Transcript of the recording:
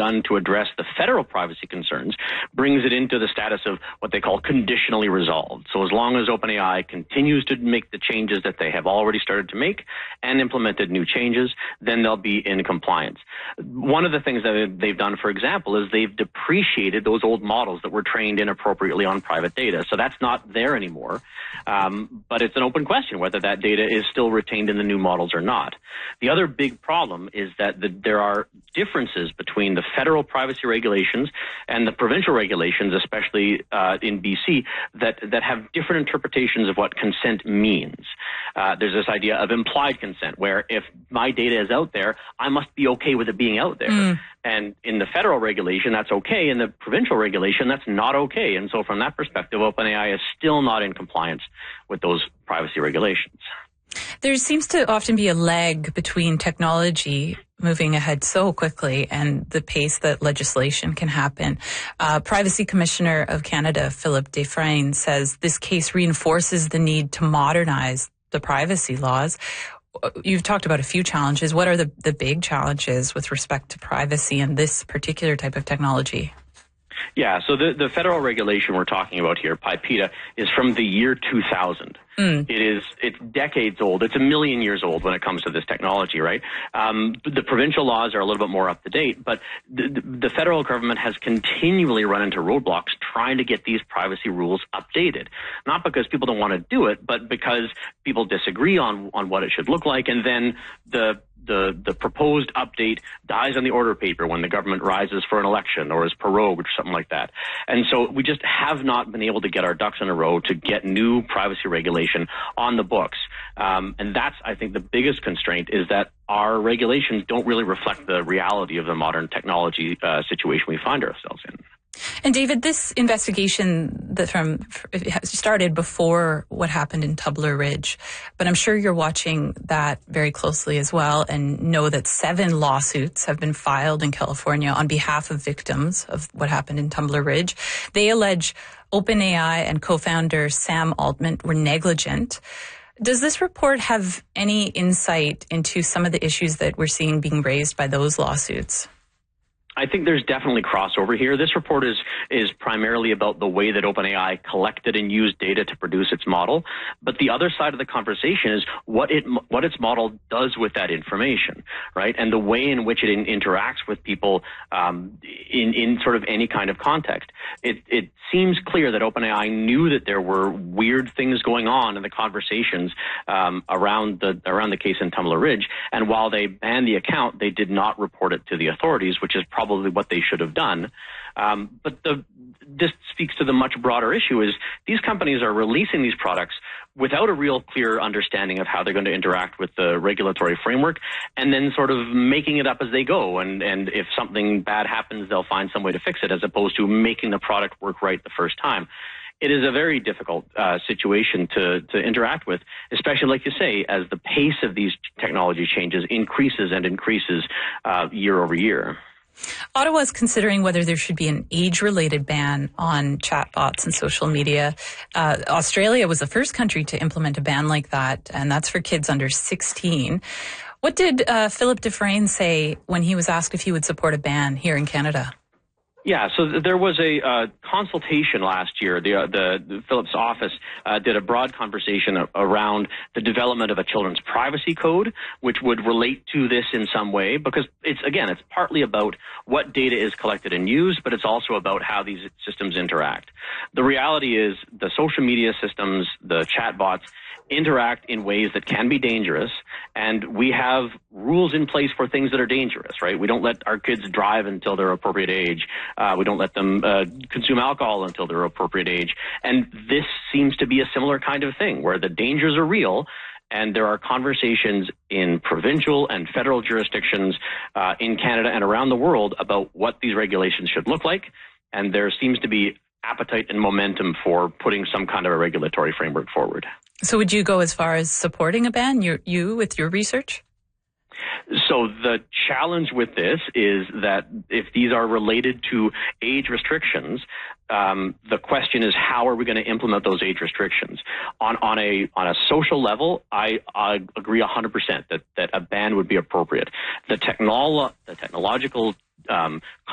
done to address the federal privacy concerns brings it into the status of what they call conditionally resolved. So as long as OpenAI continues to make the changes that they have already started to make and implemented new changes, then they'll be in compliance. One of the things that they've done, for example, is they've depreciated those old models that were trained inappropriately on private data. So that's not there anymore. But it's an open question whether that data is still retained in the new models or not. The other big problem is that there are differences between the federal privacy regulations and the provincial regulations, especially in BC, that have different interpretations of what consent means. There's this idea of implied consent, where if my data is out there, I must be okay with it being out there. And in the federal regulation, that's okay. In the provincial regulation, that's not okay. And so from that perspective, OpenAI is still not in compliance with those privacy regulations. There seems to often be a lag between technology moving ahead so quickly and the pace that legislation can happen. Privacy Commissioner of Canada, Philip Dufresne, says this case reinforces the need to modernize the privacy laws. You've talked about a few challenges. What are the big challenges with respect to privacy and this particular type of technology? Yeah, so the federal regulation we're talking about here, PIPEDA, is from the year 2000. It's decades old. It's a million years old when it comes to this technology, right? The provincial laws are a little bit more up to date, but the federal government has continually run into roadblocks trying to get these privacy rules updated. Not because people don't want to do it, but because people disagree on what it should look like, and then the proposed update dies on the order paper when the government rises for an election or is prorogued or something like that. And so we just have not been able to get our ducks in a row to get new privacy regulation on the books. And that's, I think, the biggest constraint, is that our regulations don't really reflect the reality of the modern technology situation we find ourselves in. And David, this investigation started before what happened in Tumbler Ridge, but I'm sure you're watching that very closely as well and know that 7 lawsuits have been filed in California on behalf of victims of what happened in Tumbler Ridge. They allege OpenAI and co-founder Sam Altman were negligent. Does this report have any insight into some of the issues that we're seeing being raised by those lawsuits? I think there's definitely crossover here. This report is primarily about the way that OpenAI collected and used data to produce its model. But the other side of the conversation is what its model does with that information, right? And the way in which it interacts with people in sort of any kind of context. It seems clear that OpenAI knew that there were weird things going on in the conversations around the case in Tumbler Ridge. And while they banned the account, they did not report it to the authorities, which is probably what they should have done. But this speaks to the much broader issue, is these companies are releasing these products without a real clear understanding of how they're going to interact with the regulatory framework, and then sort of making it up as they go. And if something bad happens, they'll find some way to fix it, as opposed to making the product work right the first time. It is a very difficult situation to interact with, especially, like you say, as the pace of these technology changes increases and increases year over year. Ottawa is considering whether there should be an age-related ban on chatbots and social media. Australia was the first country to implement a ban like that, and that's for kids under 16. What did Philip Dufresne say when he was asked if he would support a ban here in Canada? Yeah, so there was a consultation last year. The Philip's office did a broad conversation around the development of a children's privacy code, which would relate to this in some way, because it's partly about what data is collected and used, but it's also about how these systems interact. The reality is the social media systems, the chatbots, interact in ways that can be dangerous, and we have rules in place for things that are dangerous, right? We don't let our kids drive until they're appropriate age. We don't let them consume alcohol until they're appropriate age. And this seems to be a similar kind of thing, where the dangers are real, and there are conversations in provincial and federal jurisdictions in Canada and around the world about what these regulations should look like, and there seems to be appetite and momentum for putting some kind of a regulatory framework forward. So would you go as far as supporting a ban, you with your research? So the challenge with this is that if these are related to age restrictions, the question is, how are we going to implement those age restrictions? On a social level, I agree 100% that a ban would be appropriate. The technological